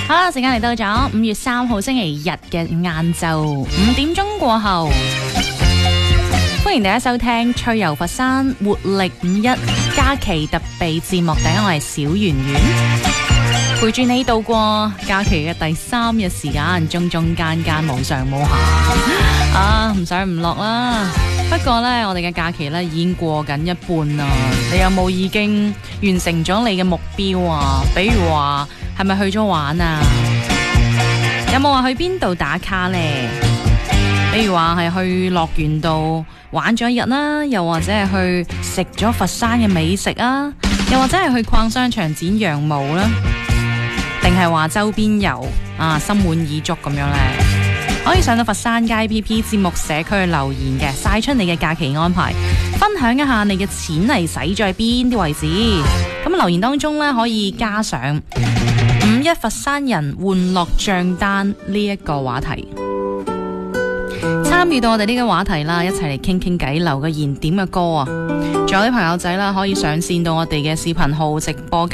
好啦，時間嚟到咗5月3號星期日嘅晏晝5點鐘過後，歡迎大家收聽趣遊佛山活力51假期特備節目。第一，我係小圓圓，陪住你度過假期嘅第3日時間，中間無上無下啊，唔上唔落啦。不過呢，我哋嘅假期呢已經過緊一半啦。你有冇已經完成咗你嘅目標啊？比如話係咪去咗玩啊？有冇話去邊度打卡呢？比如話係去樂園度玩咗一日啦，又或者係去食咗佛山嘅美食啊，又或者係去逛商場展羊毛啦，定係話周邊遊啊，心滿意足咁樣呢？可以上到佛山街 PP 節目社區留言嘅，晒出你嘅假期安排，分享一下你嘅錢嚟使咗喺邊啲位置。咁留言當中呢，可以加上51佛山人玩樂賬單呢一個話題，參與到我哋呢個話題啦，一齊嚟傾傾偈，留個言點嘅歌啊！仲有啲朋友仔啦，可以上線到我哋嘅視頻號直播間。